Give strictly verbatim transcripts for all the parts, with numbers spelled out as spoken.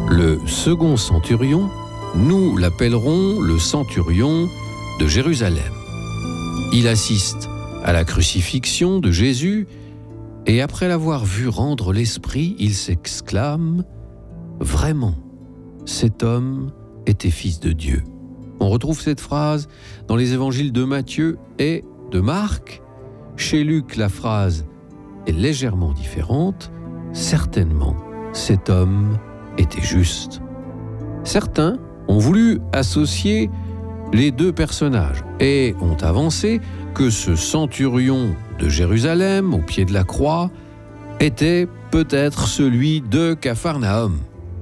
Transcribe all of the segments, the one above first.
Le second centurion, nous l'appellerons le centurion de Jérusalem. Il assiste à la crucifixion de Jésus et après l'avoir vu rendre l'esprit, il s'exclame « Vraiment, cet homme était fils de Dieu ». On retrouve cette phrase dans les évangiles de Matthieu et de Marc. Chez Luc, la phrase est légèrement différente. Certainement, cet homme était juste. Certains ont voulu associer les deux personnages et ont avancé que ce centurion de Jérusalem, au pied de la croix, était peut-être celui de Capharnaüm.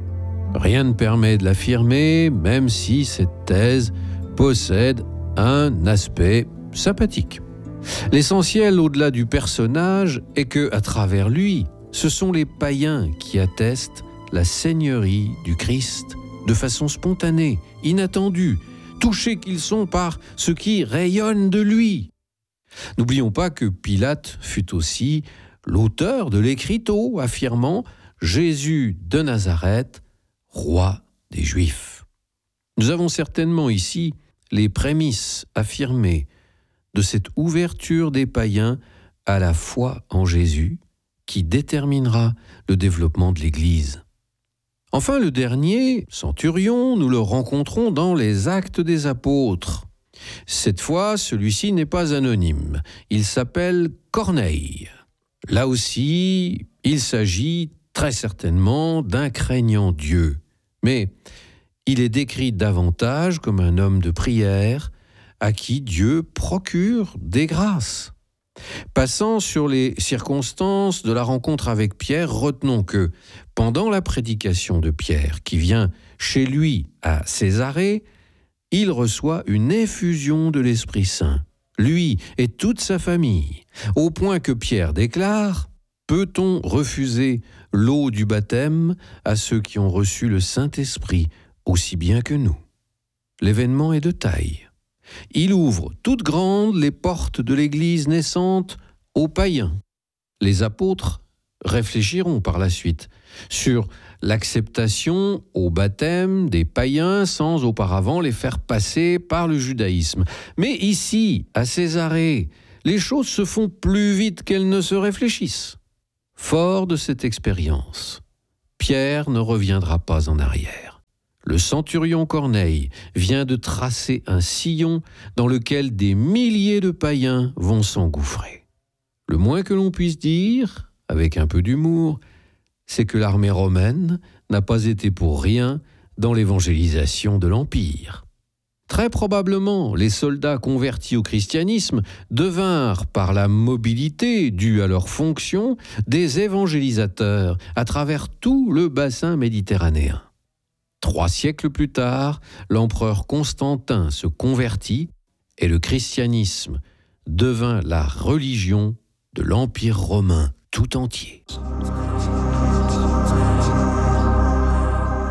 Rien ne permet de l'affirmer, même si cette thèse possède un aspect sympathique. L'essentiel, au-delà du personnage, est que, à travers lui, ce sont les païens qui attestent la seigneurie du Christ de façon spontanée, inattendue, touchés qu'ils sont par ce qui rayonne de lui. N'oublions pas que Pilate fut aussi l'auteur de l'écriteau affirmant « Jésus de Nazareth, roi des Juifs ». Nous avons certainement ici les prémices affirmées de cette ouverture des païens à la foi en Jésus qui déterminera le développement de l'Église. Enfin, le dernier, centurion, nous le rencontrons dans les Actes des Apôtres. Cette fois, celui-ci n'est pas anonyme. Il s'appelle Corneille. Là aussi, il s'agit très certainement d'un craignant Dieu. Mais il est décrit davantage comme un homme de prière à qui Dieu procure des grâces. Passant sur les circonstances de la rencontre avec Pierre, retenons que pendant la prédication de Pierre, qui vient chez lui à Césarée, il reçoit une effusion de l'Esprit Saint, lui et toute sa famille, au point que Pierre déclare « Peut-on refuser l'eau du baptême à ceux qui ont reçu le Saint-Esprit aussi bien que nous ?» L'événement est de taille. Il ouvre toutes grandes les portes de l'Église naissante aux païens. Les apôtres réfléchiront par la suite sur l'acceptation au baptême des païens sans auparavant les faire passer par le judaïsme. Mais ici, à Césarée, les choses se font plus vite qu'elles ne se réfléchissent. Fort de cette expérience, Pierre ne reviendra pas en arrière. Le centurion Corneille vient de tracer un sillon dans lequel des milliers de païens vont s'engouffrer. Le moins que l'on puisse dire, avec un peu d'humour, c'est que l'armée romaine n'a pas été pour rien dans l'évangélisation de l'Empire. Très probablement, les soldats convertis au christianisme devinrent, par la mobilité due à leur fonction, des évangélisateurs à travers tout le bassin méditerranéen. Trois siècles plus tard, l'empereur Constantin se convertit et le christianisme devint la religion de l'Empire romain tout entier.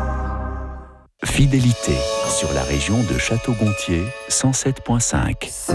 Fidélité sur la région de Château-Gontier cent sept virgule cinq.